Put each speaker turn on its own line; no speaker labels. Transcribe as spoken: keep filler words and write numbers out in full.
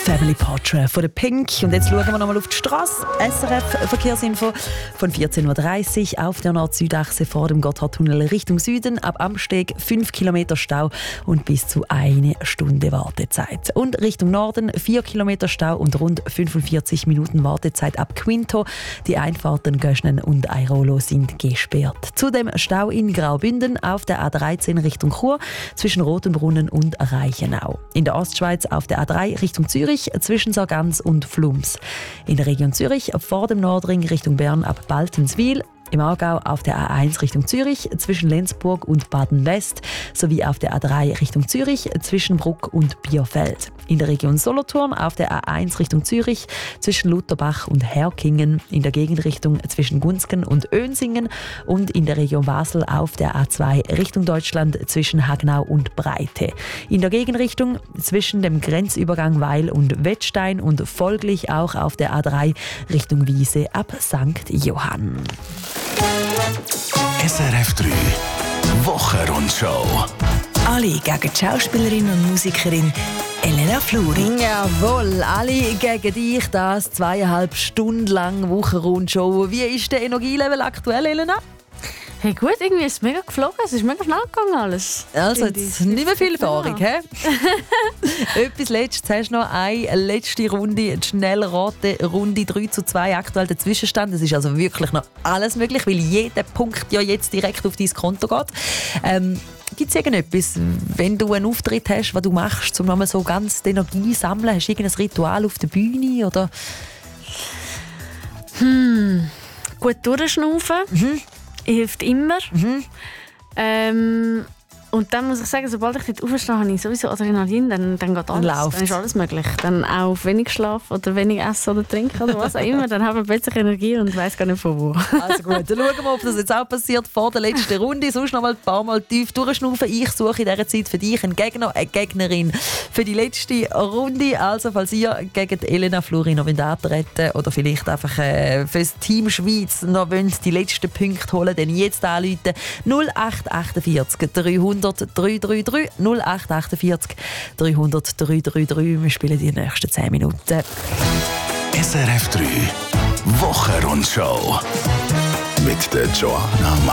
Family Portrait von der Pink. Und jetzt schauen wir nochmal auf die Straße. S R F-Verkehrsinfo von vierzehn Uhr dreißig auf der Nord-Süd-Achse vor dem Gotthardtunnel Richtung Süden. Ab Amsteg fünf Kilometer Stau und bis zu eine Stunde Wartezeit. Und Richtung Norden vier Kilometer Stau und rund fünfundvierzig Minuten Wartezeit ab Quinto. Die Einfahrten Göschnen und Airolo sind gesperrt. Zudem Stau in Graubünden auf der A dreizehn Richtung Chur zwischen Rotenbrunnen und Reichenau. In der Ostschweiz auf der A drei Richtung Zürich zwischen Sargans und Flums. In der Region Zürich vor dem Nordring Richtung Bern ab Baltenswil. Im Aargau auf der A eins Richtung Zürich zwischen Lenzburg und Baden-West sowie auf der A drei Richtung Zürich zwischen Bruck und Bierfeld. In der Region Solothurn auf der A eins Richtung Zürich zwischen Lutherbach und Herkingen, in der Gegenrichtung zwischen Gunzgen und Önsingen und in der Region Basel auf der A zwei Richtung Deutschland zwischen Hagnau und Breite. In der Gegenrichtung zwischen dem Grenzübergang Weil und Wettstein und folglich auch auf der A drei Richtung Wiese ab Sankt Johann.
S R F drei Wochenrundschau.
Alle gegen die Schauspielerin und Musikerin Elena Fluri.
Jawohl, alle gegen dich, das zweieinhalb Stunden lang Wochenrundschau. Wie ist der Energielevel aktuell, Elena?
Hey gut, irgendwie ist es mega geflogen, es ist mega schnell gegangen alles.
Also jetzt nicht mehr viel Erfahrung, hä? Etwas Letztes, hast du noch eine letzte Runde, die Schnellrate-Runde drei zu zwei, aktuell der Zwischenstand. Es ist also wirklich noch alles möglich, weil jeder Punkt ja jetzt direkt auf dein Konto geht. Ähm, Gibt es irgendetwas, wenn du einen Auftritt hast, was du machst, um nochmal so ganz die Energie zu sammeln? Hast du irgendein Ritual auf der Bühne? Oder?
Hm, gut durchschnaufen. Mhm. Hilft immer.
Mhm.
Ähm, und dann muss ich sagen, sobald ich dort aufstehe, habe ich sowieso Adrenalin, dann, dann geht alles.
Dann,
dann ist alles möglich. Dann auch wenig Schlaf oder wenig Essen oder Trinken oder was auch immer. Dann haben wir plötzlich Energie und weiss gar nicht von wo.
Also gut, dann schauen wir, ob das jetzt auch passiert vor der letzten Runde. Sonst noch mal ein paar Mal tief durchschnaufen. Ich suche in dieser Zeit für dich einen Gegner, eine Gegnerin für die letzte Runde. Also falls ihr gegen Elena Fluri noch antreten oder vielleicht einfach äh, für das Team Schweiz noch wollt, die letzten Punkte holen, dann jetzt anrufen. null acht achtundvierzig dreihundert dreihundertdreihundertdrei null acht achtundvierzig dreihundertdreihundertdrei Wir spielen die nächsten zehn Minuten.
S R F drei Wochenrundschau mit der Joanna